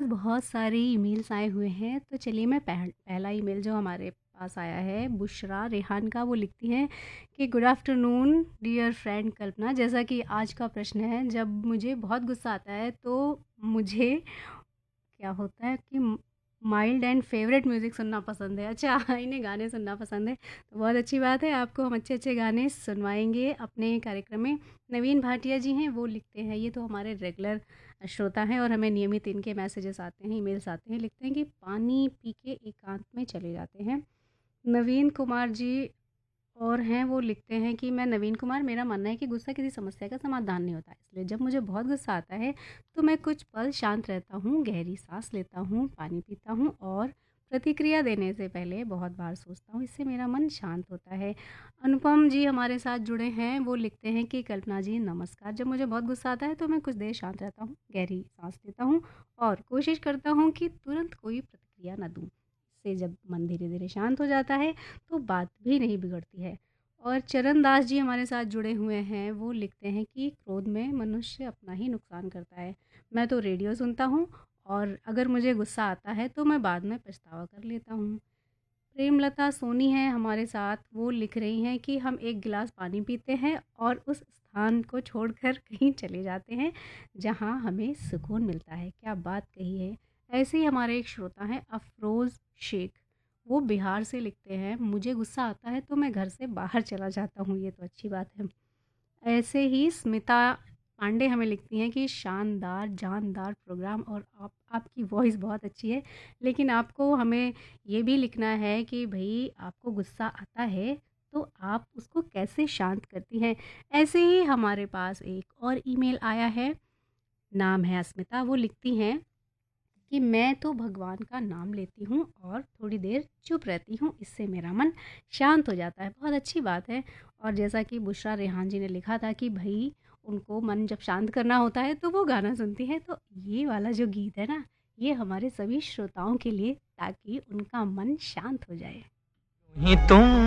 बहुत सारे ईमेल्स आए हुए हैं, तो चलिए मैं पहला ईमेल जो हमारे पास आया है बुशरा रेहान का, वो लिखती हैं कि गुड आफ्टरनून डियर फ्रेंड कल्पना। जैसा कि आज का प्रश्न है, जब मुझे बहुत गुस्सा आता है तो मुझे क्या होता है कि माइल्ड एंड फेवरेट म्यूज़िक सुनना पसंद है। अच्छा, इन्हें गाने सुनना पसंद है, तो बहुत अच्छी बात है। आपको हम अच्छे अच्छे गाने सुनवाएंगे अपने कार्यक्रम में। नवीन भाटिया जी हैं, वो लिखते हैं, ये तो हमारे रेगुलर श्रोता हैं और हमें नियमित इनके मैसेजेस आते हैं, ईमेल्स आते हैं। लिखते हैं कि पानी पी के एकांत में चले जाते हैं। नवीन कुमार जी और हैं, वो लिखते हैं कि मैं नवीन कुमार, मेरा मानना है कि गुस्सा किसी समस्या का समाधान नहीं होता, इसलिए जब मुझे बहुत गुस्सा आता है तो मैं कुछ पल शांत रहता हूँ, गहरी सांस लेता हूँ, पानी पीता हूँ और प्रतिक्रिया देने से पहले बहुत बार सोचता हूँ, इससे मेरा मन शांत होता है। अनुपम जी हमारे साथ जुड़े हैं, वो लिखते हैं कि कल्पना जी नमस्कार, जब मुझे बहुत गुस्सा आता है तो मैं कुछ देर शांत रहता हूँ, गहरी सांस लेता हूँ और कोशिश करता हूँ कि तुरंत कोई प्रतिक्रिया न दूँ। इससे जब मन धीरे धीरे शांत हो जाता है तो बात भी नहीं बिगड़ती है। और चरण दास जी हमारे साथ जुड़े हुए हैं, वो लिखते हैं कि क्रोध में मनुष्य अपना ही नुकसान करता है। मैं तो रेडियो सुनता हूँ और अगर मुझे गुस्सा आता है तो मैं बाद में पछतावा कर लेता हूँ। प्रेमलता सोनी है हमारे साथ, वो लिख रही हैं कि हम एक गिलास पानी पीते हैं और उस स्थान को छोड़कर कहीं चले जाते हैं जहाँ हमें सुकून मिलता है। क्या बात कही है। ऐसे ही हमारे एक श्रोता हैं अफरोज़ शेख, वो बिहार से लिखते हैं, मुझे गुस्सा आता है तो मैं घर से बाहर चला जाता हूँ, ये तो अच्छी बात है। ऐसे ही स्मिता पांडे हमें लिखती हैं कि शानदार जानदार प्रोग्राम और आपकी वॉइस बहुत अच्छी है, लेकिन आपको हमें ये भी लिखना है कि भई आपको गुस्सा आता है तो आप उसको कैसे शांत करती हैं। ऐसे ही हमारे पास एक और ईमेल आया है, नाम है अस्मिता, वो लिखती हैं कि मैं तो भगवान का नाम लेती हूँ और थोड़ी देर चुप रहती हूँ, इससे मेरा मन शांत हो जाता है। बहुत अच्छी बात है। और जैसा कि बुशरा रेहान जी ने लिखा था कि भई उनको मन जब शांत करना होता है तो वो गाना सुनती है, तो ये वाला जो गीत है ना, ये हमारे सभी श्रोताओं के लिए, ताकि उनका मन शांत हो जाए। ही तुम